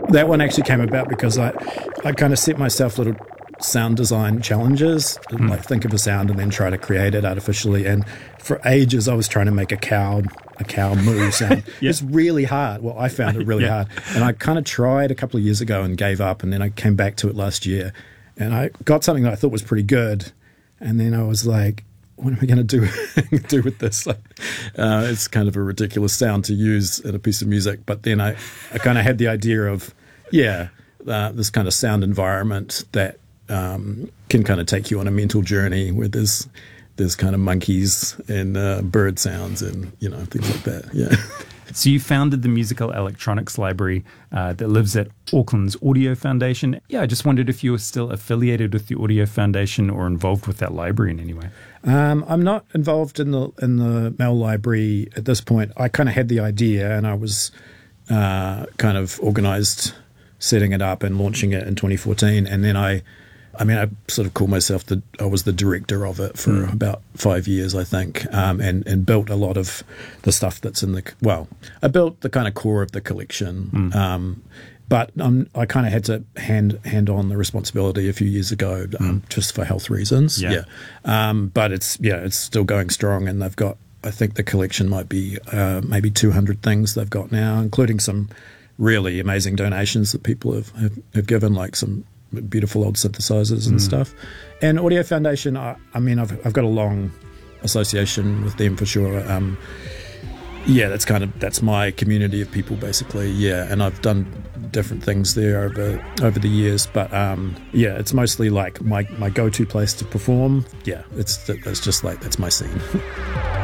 That one actually came about because I kind of set myself little sound design challenges, like think of a sound and then try to create it artificially. And for ages, I was trying to make a cow moo sound. It's really hard. Well, I found it really hard. And I kind of tried a couple of years ago and gave up. And then I came back to it last year and I got something that I thought was pretty good. And then I was like, what am I going to do with this? It's kind of a ridiculous sound to use in a piece of music. But then I kind of had the idea of, this kind of sound environment that can kind of take you on a mental journey where there's kind of monkeys and bird sounds and, things like that. Yeah. So you founded the Musical Electronics Library that lives at Auckland's Audio Foundation. Yeah, I just wondered if you were still affiliated with the Audio Foundation or involved with that library in any way. I'm not involved in the Mel Library at this point. I kind of had the idea and I was kind of organised setting it up and launching it in 2014. And then I sort of call myself I was the director of it for about 5 years, I think, and built a lot of the stuff that's I built the kind of core of the collection. But I kind of had to hand on the responsibility a few years ago, just for health reasons. But it's still going strong, and they've got, I think the collection might be maybe 200 things they've got now, including some really amazing donations that people have given, like some beautiful old synthesizers and stuff. And Audio Foundation, I've got a long association with them for sure. That's my community of people basically. Yeah, and I've done different things there over the years, but it's mostly like my go-to place to perform. Yeah, it's just like that's my scene.